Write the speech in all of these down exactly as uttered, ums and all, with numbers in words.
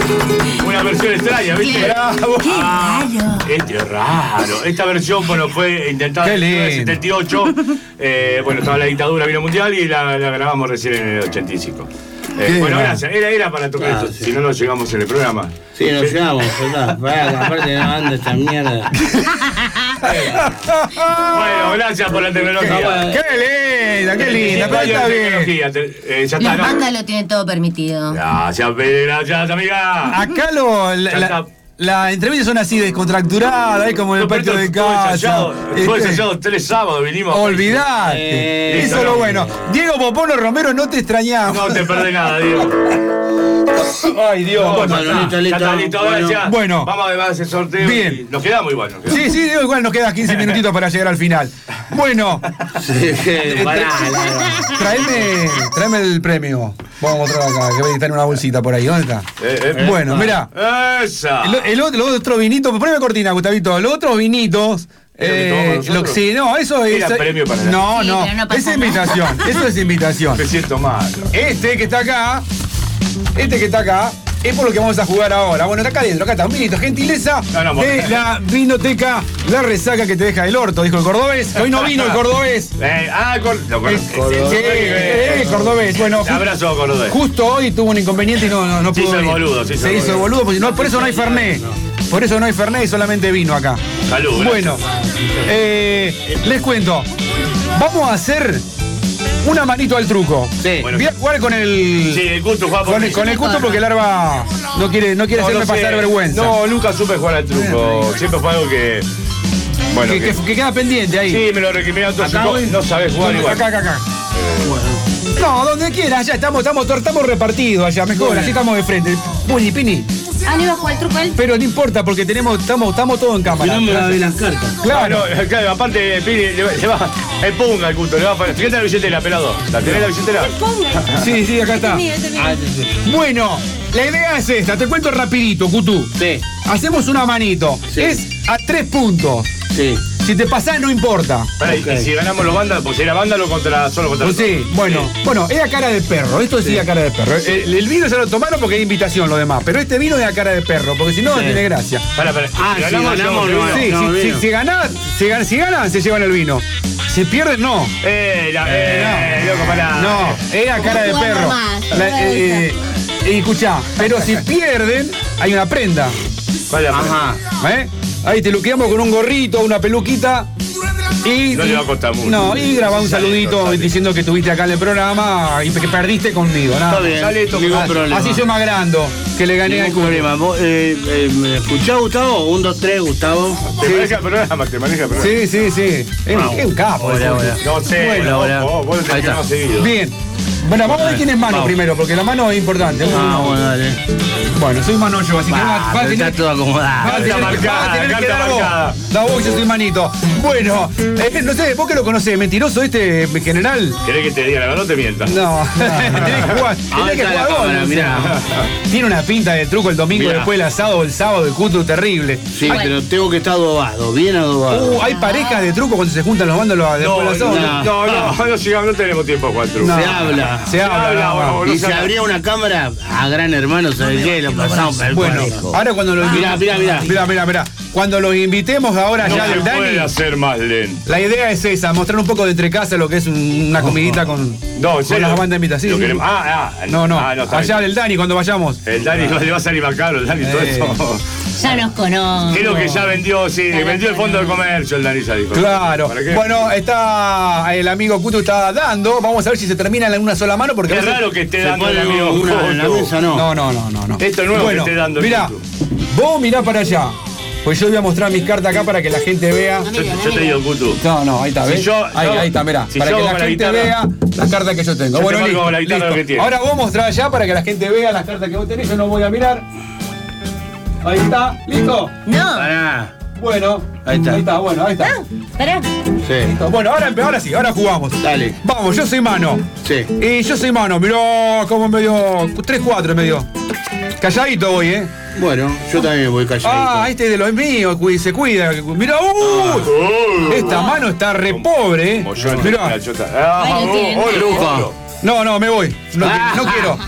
Una versión extraña, ¿viste? Bravo. Qué Ah, raro. este es raro. Esta versión, bueno, fue intentada en el setenta y ocho. Eh, bueno, estaba la dictadura, vino mundial y la, la grabamos recién en el ochenta y cinco. Eh, bueno, gracias. Era, era para tocar Ah, esto, sí. si no nos llegamos en el programa. Sí, nos llegamos, ¿verdad? Vaya, aparte de la banda esta mierda. Bueno, gracias por la tecnología. Qué linda, qué linda, pero Vaya está bien. tecnología, te- eh, ya La está, ¿no? banda lo tiene todo permitido. Gracias, Pérez, gracias, amiga. Acá lo, la, Ya la, está. las entrevistas son así descontracturadas, es como en el No, pero patio de esto fue casa. ensayado, Fue Este, ensayado tres sábados, vinimos. Olvidate. Eh, Eso es lo bueno. Diego Popono Romero, no te extrañamos. No te perdés nada, Diego. Ay, Dios. No, Bueno, bueno, ya listo, está, listo. ya está, listo, Bueno. gracias. Bueno. Vamos a ver ese sorteo. Bien. Y nos quedamos igual. Nos quedamos. sí, sí, Diego, igual nos quedan quince minutitos para llegar al final. Bueno, Sí, pará, la- tráeme, tráeme el premio. Vamos a mostrar acá, que está en una bolsita por ahí. ¿Dónde está? Eh, eh. Bueno, mira. Esa. El, el otro, los otros vinitos, poneme cortina, Gustavito. Los otros vinitos. ¿Era que Eh, tomamos lo, nosotros? sí, no, eso es. Era premio para la- No, Sí, no. pero no pasa Esa es nada. invitación. Eso es invitación. Me siento mal. Este que está acá, este que está acá, es por lo que vamos a jugar ahora. Bueno, está acá adentro, acá está, un vinito, gentileza No, no, de por- la vinoteca La Resaca que te deja el orto, dijo el cordobés. Hoy no vino el cordobés. Eh, ah, cor lo El, conozco. sí, eh, el cordobés. Bueno, ju- Abrazo, cordobés. justo hoy tuvo un inconveniente y no, no, no Se pudo hizo el venir. boludo, se hizo Se el hizo el boludo. boludo, porque no, por eso no hay Fernet. Por eso no hay Fernet y solamente vino acá. Salud, gracias. Bueno, eh, les cuento. Vamos a hacer una manito al truco. Sí. Bueno. Voy a jugar con el. Sí, el culto juega por Con mí. el, con el custo porque el Arba no quiere, no quiere No, hacerme no sé. pasar vergüenza. No, nunca supe jugar al truco. Siempre fue algo que. Bueno, que, que- que- que queda pendiente ahí. sí, me lo requimé a otros Acá chicos. hoy. No sabés jugar Donde- igual. acá, acá, acá. No, donde quieras, ya estamos, estamos, estamos repartidos allá, mejor, así estamos de frente. Puni, Pini. Ah, ¿no iba a jugar el truco él? Pero no importa porque tenemos, estamos, estamos todos en Si cámara. no me va a ver las cartas. Claro. Ah, no, claro, aparte, Pini, le, va- le va. El punga al culto, le va a poner. Fíjate la billetera, pelado. ¿La tenés la billetera? Sí, sí, acá está. Ah, sí, sí. Bueno, la idea es esta, te cuento rapidito, Cutú. Sí, Hacemos una manito. Sí. Es a tres puntos. sí. Si te pasás no importa. Pará, y- Ok. y si ganamos los vándalos, pues era vándalo contra solo contra Pues sí, bueno, bueno, es a cara de perro, esto sí, a cara de perro. El, el vino se lo tomaron porque hay invitación lo demás, pero este vino es a cara de perro, porque si no, no Sí. tiene gracia. Pará, pará. Ah, si ganamos, llevamos el no, vino. Sí, no, si, vino. si, si ganan, si, gan- si ganan, se llevan el vino. Si pierden, no. Eh, la, eh, loco, pará. No, es a cara de Jugando perro. más, La- una eh, eh, y escuchá, pero si pierden, hay una prenda. ¿Cuál es la Ajá. ¿Eh? Ahí te luqueamos con un gorrito, una peluquita. Y, No le va a costar mucho. No, y grabá un Sale, saludito sale. diciendo que estuviste acá en el programa y que perdiste conmigo. Nada. Está bien, Sale esto, ningún Ah, problema. Así soy más grande, que le gané al Ningún culo. problema. Vos, eh, eh, ¿me escuchás, Gustavo? Un, dos, tres, Gustavo. Te Sí. maneja el programa, te maneja el programa. Sí, sí, sí. Es, un- es un capo. Hola, el hola. Cutu. No sé, Bueno, vos, hola. vos, vos lo tenés Ahí que está. más seguido. Bien. Bueno, vamos a ver quién es mano Vamos. primero, porque la mano es importante. Ah, Uno. bueno, dale. Bueno, soy mano yo, así que va, Va, va a pero tener está todo acomodado. Va a tener, Carta va a marcada, tener que carta dar vos. marcada. Da vos, yo soy manito. Bueno, eh, no sé, vos que lo conocés, mentiroso este en general. ¿Querés que te diga la verdad? No te mientas. No, tenés que jugar, Ahora tenés que está la jugar vos. cámara, no sé. mirá. Tiene una pinta de truco el domingo Mirá. después del asado o el sábado el cutu terrible. Sí, pero tengo que estar adobado, bien adobado. Uh, hay parejas de truco cuando se juntan los bandos después No, del asado. no, no, no, no llegamos, no tenemos tiempo a jugar truco. No. Se habla. Se habla, habla, no, bueno, no. bueno. Y si abría una cámara, a gran hermano, ¿sabes qué? Lo pasamos por el Bueno, conejo. ahora cuando los Mirá, mirá, mirá. Mirá, mirá, mirá. Cuando los invitemos ahora No ya se del puede Dani, hacer más lento. la idea es esa, mostrar un poco de entre casa lo que es un- una comidita con, No, en con serio. las bandas invitadas. Sí, Lo sí. queremos- Ah, ah. No, no, Ah, está allá bien. del Dani cuando vayamos. El Dani no le va a salir más caro, el Dani, todo Eh. eso. Ya nos conoce. Creo que ya vendió, sí, Claro, vendió el fondo de claro. comercio, el Dani ya dijo. Claro. ¿Para qué? Bueno, está el amigo Cutu está dando. Vamos a ver si se termina en una sola mano porque Qué a veces- raro que esté Se dando el pone amigo una en la Joto. mesa, no. No, no, no, no, no. Esto es nuevo bueno, que esté dando el mirá, Cutu. vos mirá para allá. Pues yo voy a mostrar mis cartas acá para que la gente vea. Yo, yo te digo, Cutu. No, no, ahí está, Si ¿ves? yo- ahí, yo- ahí está, mirá. si para yo que hago la con la gente guitarra- vea las cartas que yo tengo. Yo te bueno, marco listo, con la guitarra listo. lo que tiene. Ahora vos mostrá allá para que la gente vea las cartas que vos tenés. Yo no voy a mirar. Ahí está, ¿listo? No. Pará. Bueno, Ahí está. Ahí está, bueno, ahí está. Ah, pará. Sí. Listo. Bueno, ahora, ahora sí, ahora jugamos. Dale. Vamos, yo soy mano. Sí. Y yo soy mano, mirá cómo me dio. tres cuatro me dio. Calladito voy, ¿eh? Bueno, yo también voy calladito. Ah, este es de los míos, cu- se cuida. Mirá, ¡uh! Esta mano está re pobre, ¿eh? Como yo en Mirá. la chota. Ah, Ahí lo oh, tiene. oh, Truco. otro. No, no, me voy. No, Ah. no quiero.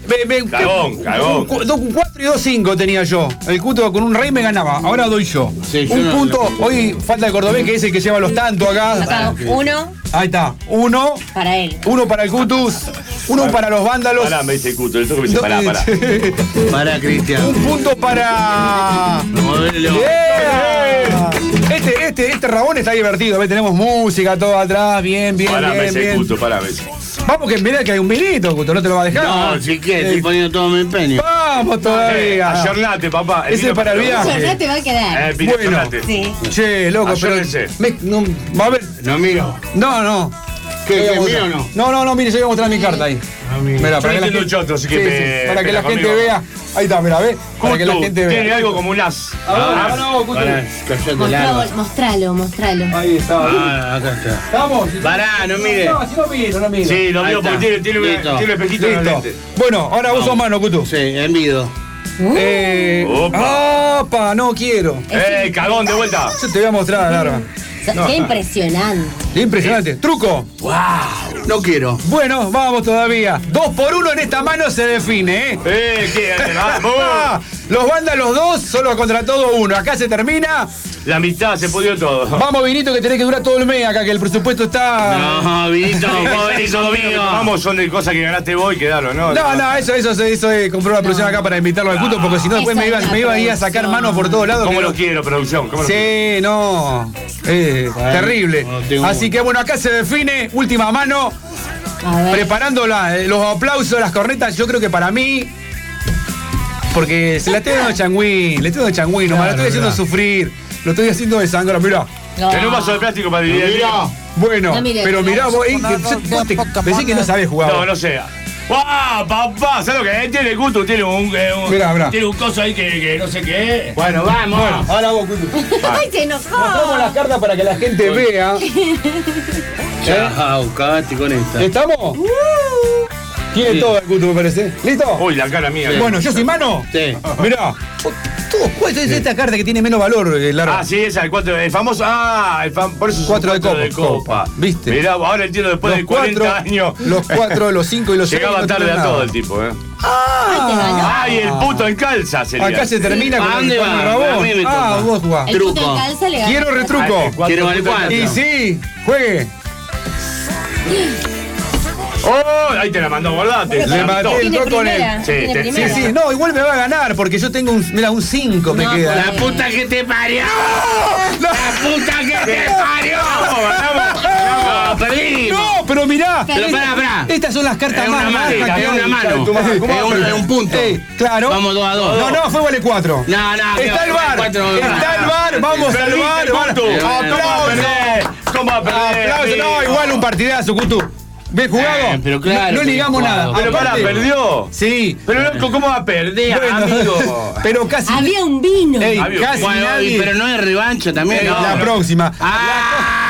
Me, me, Cagón, cagón. Un cuatro y dos cinco tenía yo. El Cuto con un rey me ganaba. Ahora doy yo. Sí, yo un no, punto. no. Hoy falta el cordobés, que es el que lleva los tantos acá. Acá, uno Ahí está. Uno. para él. Uno para el Cutus. Uno para los vándalos. Pará, me dice el Cuto. El toque me dice, pará, pará. Para, Cristian. Un punto para. Modelo. Yeah. Este, este, este Rabón está divertido. ¿Ves? Tenemos música todo atrás. Bien, bien, Pará, me bien, dice el bien. Cuto, pará, me dice. Vamos que mirá que hay un vinito, Cuto. No te lo va a dejar. No, si que Eh, estoy poniendo todo mi empeño. Vamos Eh, todavía. ayornate, papá. El Ese vino es para el viaje. Ya te va a quedar. Eh, vino, Bueno. ayornate. Sí. Che, loco, pero. Ayórdense. me- no, va a ver. No miro. No, no. ¿Qué, Yo voy a qué, mostrar. mío o no? No, no, no, mire, yo voy a mostrar mi carta ahí. Mirá, Yo no entiendo un choto, así que sí, me- sí, para que me la la gente conmigo. vea. Ahí está, mira, ve. Para que la Cuto, gente tiene vea. algo como un as. Ah, Ah, no, Cuto. Pará, callate el Mostralo, alma. mostralo, mostralo. Ahí está. Ah, acá está. ¿Estamos? Pará, no mire. No, si no miro, no miro. Sí, lo Ahí veo porque está. tiene, tiene, una- Listo. tiene un espejito en la Listo. lente. Bueno, ahora vos sos mano, Cutu. Sí, envido. Eh. Opa. Opa, no quiero. ¡Eh, cagón, de vuelta! Yo te voy a mostrar, Larva. So- Qué impresionante. Impresionante. Truco. No quiero. Bueno, vamos todavía. Dos por uno en esta mano se define, ¿eh? ¡Eh, qué! ¡Vamos! Ah, los vándalos dos, solo contra todo uno. Acá se termina. La amistad, se pudrió todo. Vamos, Vinito, que tenés que durar todo el mes acá, que el presupuesto está. No, Vinito, vos venís Esos vinos que conmigo. tomamos son de cosas que ganaste vos y quedaron, ¿no? No, no, eso, eso, eso, eso es comprar una producción acá para invitarlo al culto, porque si no después me iba, me iba a ir a sacar manos por todos lados. ¿Cómo que lo no- quiero, producción? ¿Cómo lo quiero? Sí, no. Eh, terrible. no tengo- Así que bueno, acá se define, última mano, A ver. preparando la- eh, los aplausos, las cornetas. Yo creo que para mí. Porque se la estoy dando a Changüí, le estoy dando a Changüí, nomás la estoy haciendo sufrir. Lo estoy haciendo de sangre, mirá. No. Tenés un vaso de plástico para dividir el vino. Bueno, No, mire, pero mirá vos, eh, que- vos te- pensé que no sabés jugar. No, no sé. ¡Guau, papá! ¿Sabes lo que es? Tiene gusto, tiene un, eh, un- Mirá, mirá. tiene un coso ahí que, que no sé qué es. Bueno, vamos. Bueno, ahora vos, Cutu. ¡Ay, se Mostramos enojó! las cartas para que la gente vea. Chao, cagate con esta. ¿Estamos? Tiene Sí. todo el Cutu, me parece. ¿Listo? Uy, la cara mía. Bueno, yo soy mano. Sí. Mirá. Todo, ¿cuál es esta carta que tiene menos valor, eh, Lara? Ah, sí, esa, el cuatro, el famoso. Ah, el fam, por eso es un Cuatro de cuatro copa, ¿viste? Mirá, ahora entiendo después de cuarenta años. Los cuatro, los cinco y los seis. Llegaba no tarde tienen a todo nada. el tipo, ¿eh? Ay, te ganó. ¡Ay, el puto en calza! Sería. Acá se termina ¿A con el dónde con el va? rabón. A mí me Ah, toca. vos jugás. El puto Truco. en calza le ganó. Quiero Ah, retruco. el cuatro, Quiero el puto en cuatro. Y calza. sí, juegue. ¡Oh! Ahí te la mandó, guardate. Le maté el Tiene coco con él. primera. Sí, Tiene te- Sí, primera. sí, no, igual me va a ganar porque yo tengo un, mira, un cinco me No, queda. La puta que te parió. La puta que te parió. ¡Vamos, No, perdimos. No, pero mirá. Pero pará, pará. Estas son las cartas Es más una mano, bajas que es hay. una mano. ¿Cómo Es va a un- perder? es un punto. Eh, claro. Vamos dos a dos. No, no, fue vale cuatro. No, no, que Está el bar. cuatro- Está el bar. Vamos al Perdiste, bar. Cutu. Vamos. ¿Cómo va a Aplausos. perder? ¿Cómo va a perder? Aplausos. No, amigo? igual un partidazo, Cutu. ¿Ves jugado? Eh, pero claro No, no que ligamos jugado. nada. Pero pará, Aparte- perdió. Sí. Pero loco, ¿cómo va a perder, Bueno, amigo? pero casi. Había un vino. Ey, Había- casi Bueno, nadie. pero no es revancha también. Eh, no. la próxima. Ah.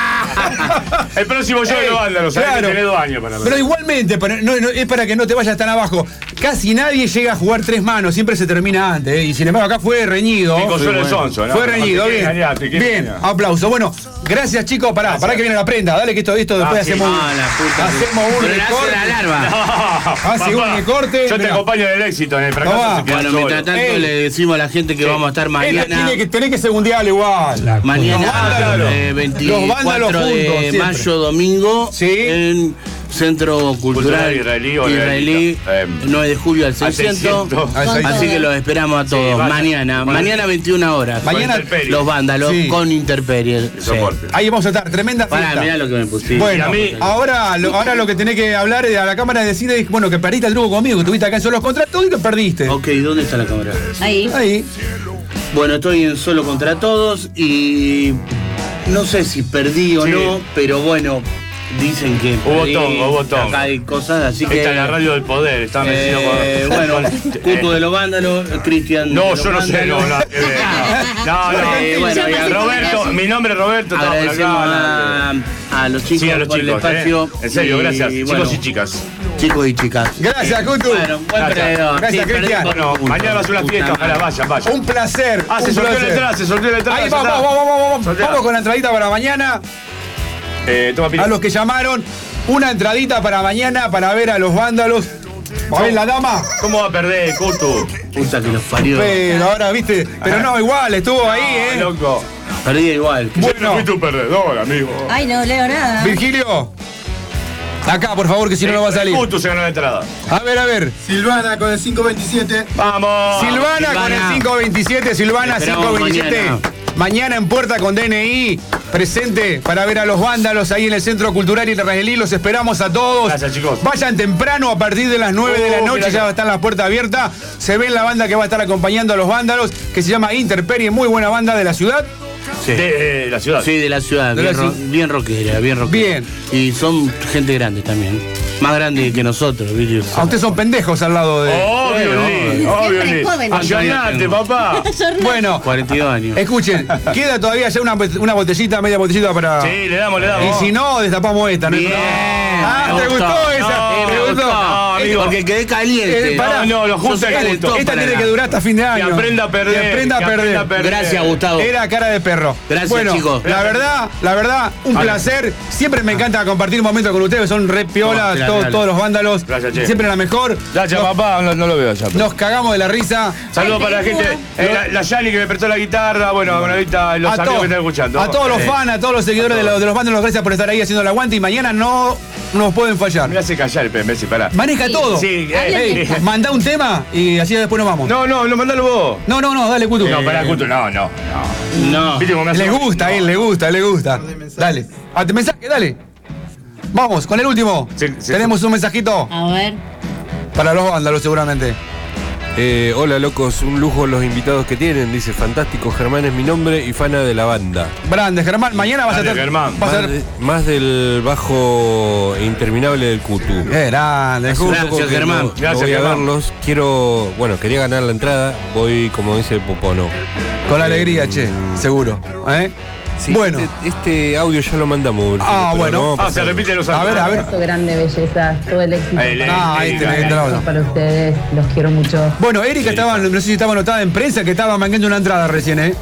El próximo yo Ey, lo ando, sabés claro. que tenés dos años para Pero igualmente, para- no, no, es para que no te vayas tan abajo. Casi nadie llega a jugar tres manos, siempre se termina antes. ¿eh? Y sin embargo, acá fue reñido. Qué consuelo de sonso, ¿no? Fue No, reñido, te bien. quedes engañaste, qué Bien, pena. aplauso. Bueno, gracias chicos. Pará, pará que viene la prenda. Dale que esto, esto después Ah, sí. hacemos, Ah, la puta que- hacemos un Pero le hace recorte. la larva. Hace un recorte, Yo te mirá. acompaño en el éxito, en el fracaso Tomá. se queda Bueno, solo. mientras tanto Ey. le decimos a la gente que Sí. vamos a estar Este mañana. tiene que, tenés que segundearlo igual. Mañana, Los vándalos. eh, Los veinticuatro vándalos juntos, de siempre. mayo, domingo, Sí. en Centro Cultural Cultural Israelí o Israelí, eh, nueve de julio al al seiscientos. seiscientos. Al seiscientos. Así que los esperamos a todos. vaya. mañana, Bueno. mañana veintiuna horas. Mañana- Intemperie. Los vándalos Sí. con Interperie. Y soporte. Ahí vamos a estar, tremenda Pará, fiesta. mirá lo que me pusiste. Bueno, Y a mí- ahora, lo, ahora lo que tenés que hablar es a la cámara de decir es, bueno, que perdiste el truco conmigo, que estuviste acá en Solos Contra Todos y que perdiste. Ok, ¿dónde está la cámara? Ahí. Ahí. Bueno, estoy en Solo Contra Todos y no sé si perdí o Sí. no, pero bueno, dicen que Hubo perdí, tongo, hubo tongo. acá hay cosas, así que... Esta es la radio del poder, está metido Eh, con... bueno, con- Cuto de los Vándalos, Cristian No, de los yo no sé, no, Vándalos. no. eh, No, no, Eh, bueno, y a- Roberto, mi nombre es Roberto, estamos por Agradecemos acá. a, a los chicos Sí, a los por chicos, el espacio. eh. En serio, y, gracias, bueno, chicos y chicas. Chicos y chicas. Gracias, Cutu. Bueno, buen Gracias. perdedor. Gracias, Sí, Cristian. perdí por Bueno, un punto. mañana va a ser una Puta fiesta, ojalá, madre. vayan, vayan. Un placer. Ah, se un soltó la placer. entrada, se soltó la entrada. Ahí ya vamos, está. vamos, vamos, vamos. Soltela. Vamos con la entradita para mañana. Eh, toma, Pili. A los que llamaron, una entradita para mañana para ver a los vándalos ¿Va bien la dama? ¿Cómo va a perder, Cutu? Puta que los parió. Pero ahora, viste, pero no, igual, estuvo ahí, Ah, ¿eh? loco. Perdí igual. Bueno, Fuiste un perdedor, amigo. Ay, no leo nada. Virgilio. Acá, por favor, que si no, no va a salir. Cutu se ganó la entrada. A ver, a ver. Silvana con el cinco veintisiete. ¡Vamos! Silvana, con el Silvana. cinco veintisiete, Silvana Esperamos cinco veintisiete. mañana. Mañana en Puerta con D N I, presente para ver a los vándalos ahí en el Centro Cultural Israelí. Los esperamos a todos. Gracias, chicos. Vayan temprano a partir de las nueve de la Oh, noche, mira ya acá. están las puertas abiertas. Se ve la banda que va a estar acompañando a los vándalos, que se llama Interperie, muy buena banda de la ciudad. Sí. De eh, la ciudad. Sí, de la ciudad, De bien, la ro- ciudad. bien rockera, bien rockera. Bien. Y son gente grande también. Más grande que nosotros, ¿viste? A ustedes son pendejos al lado de. Obvio, Sí, Lee, no. obvio, Siempre Lee. joven. Ayornate, papá. Bueno, cuarenta y dos años. escuchen, queda todavía ya una, una botellita, media botellita para. Sí, le damos, le damos. Y si no, destapamos esta, ¿no? Bien. Ah, Me ¿te gustó, gustó. esa? No, ¿Te me gustó? gustó. amigo. Porque quedé caliente. Eh, pará. No, no, lo justo Yo soy es calentón justo. Esta para tiene nada. que durar hasta fin de año. Que aprenda a perder. Que aprenda a que perder. aprenda a perder. Gracias, Gustavo. Era cara de perro. Gracias, bueno, chicos. La verdad, la verdad, un Dale. placer. Siempre me encanta compartir momentos con ustedes. Son re piolas, No, todos, dale. todos los vándalos. Gracias, che. Siempre la mejor. Gracias, Nos- papá. No, no lo veo ya. pero- Nos cagamos de la risa. Saludos para la gente. eh, la, la Yani que me prestó la guitarra. Bueno, bueno, ahorita los amigos to- que están escuchando. a todos los Eh, fans, a todos los seguidores de los, de los vándalos, gracias por estar ahí haciendo el aguante. Y mañana no nos pueden fallar. Me hace callar el Messi, pará. Maneja Sí. todo. Sí, Hable eh, bien. Manda un tema y así después nos vamos. No, no, no, mandalo vos. no, no, no, dale, Cutu. No, pará, Cutu, no, no, no. No. ¿Viste cómo me hace? Le gusta a él, le gusta, le gusta. Dale. Ah, te mensaje, dale. Vamos, con el último. Sí, sí, Tenemos un mensajito A ver. para los vándalos, seguramente. Eh, hola locos, un lujo los invitados que tienen, dice fantástico, Germán es mi nombre y fana de la banda. Grande, Germán, mañana vas a Dale, tener. Germán. Vas a Más, ser. de- más del bajo interminable del Cutu. Eh, grande, Hace un Cutu. poco Gracias, que Germán. no- no Gracias, voy a Germán. verlos, quiero, bueno, quería ganar la entrada, voy como dice el Popono. Con alegría, che, seguro. ¿Eh? Sí, bueno. este, este audio ya lo mandamos. Virgilio, Ah, pero bueno. no vamos Ah, a se pasarlo. repiten los A ver, a ver. Grande belleza, todo el éxito. Ahí, Ah, ahí tenés que entrar. Para ustedes, los quiero mucho. Bueno, Erika estaba, no sé si estaba anotada en prensa, que estaba mangando una entrada recién, ¿eh?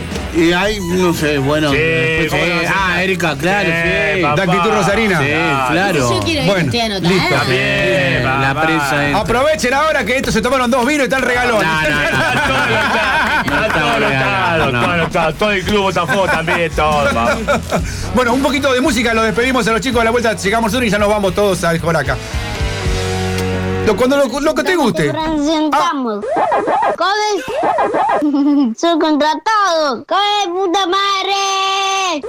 Y hay, no sé, bueno. Sí, después, ¿cómo eh, no va a ser? ah, Erika, claro, Sí, sí. papá. De actitud rosarina. Sí, claro. Yo quiero ir, Bueno, estoy anotada. listo. Bien, Eh, va, la va. prensa entra. Aprovechen ahora que estos se tomaron dos vinos y está el regalón. No, no, no. Está todo anotado, está todo anotado, todo anotado. Todo el club Botafogo también, todo. va. Bueno, un poquito de música, lo despedimos a los chicos a la vuelta, llegamos uno y ya nos vamos todos al Joraca. Lo, cuando lo, lo que te guste. Presentamos. Codes subcontratados. ¡Codes puta madre!